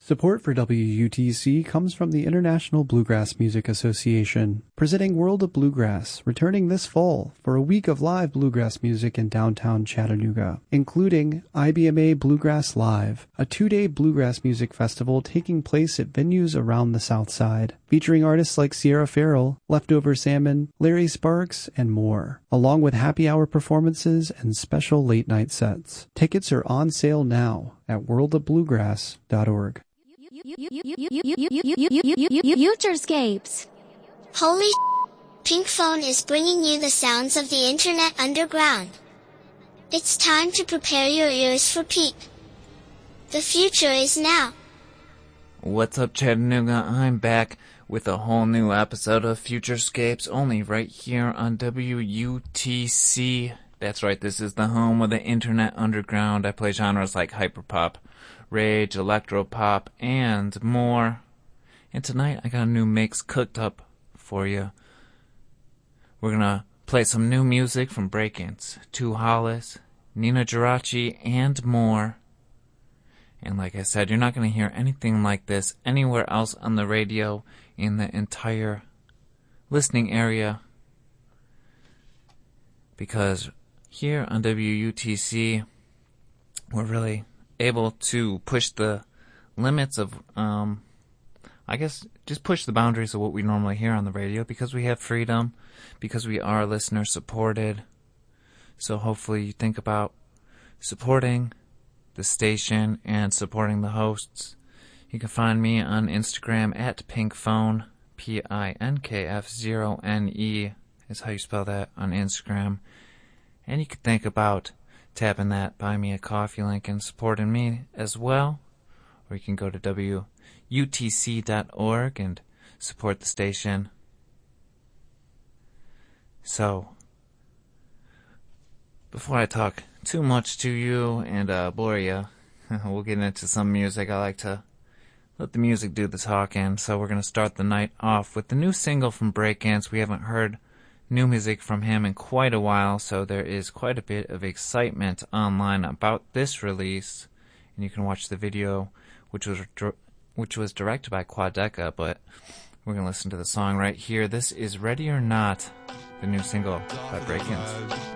Support for WUTC comes from the International Bluegrass Music Association, presenting World of Bluegrass, returning this fall for a week of live bluegrass music in downtown Chattanooga, including IBMA Bluegrass Live, a 2-day bluegrass music festival taking place at venues around the South Side, featuring artists like Sierra Farrell, Leftover Salmon, Larry Sparks, and more, along with happy hour performances and special late-night sets. Tickets are on sale now at worldofbluegrass.org. Futurescapes. Holy Pink Phone is bringing you the sounds of the Internet Underground. It's time to prepare your ears for peak. The future is now. What's up, Chattanooga? I'm back with a whole new episode of Futurescapes, only right here on WUTC. That's right, this is the home of the Internet Underground. I play genres like hyperpop, rage, electropop, and more. And tonight I got a new mix cooked up for you. We're gonna play some new music from Break-Ins, Two Hollis, Nina Geraci, and more. And like I said, you're not gonna hear anything like this anywhere else on the radio in the entire listening area. Because here on WUTC, we're really able to push the limits of, just push the boundaries of what we normally hear on the radio, because we have freedom, because we are listener supported. So hopefully you think about supporting the station and supporting the hosts. You can find me on Instagram at pinkphone, PINKF0NE is how you spell that on Instagram. And you can think about tapping that Buy Me a Coffee link and supporting me as well. Or you can go to WUTC.org and support the station. So, before I talk too much to you and bore you, we'll get into some music. I like to let the music do the talking. So we're going to start the night off with the new single from Break-Ins. We haven't heard new music from him in quite a while, so there is quite a bit of excitement online about this release, and you can watch the video, which was directed by Quadeca. But we're gonna listen to the song right here. This is Ready or Not, the new single by Break-Ins.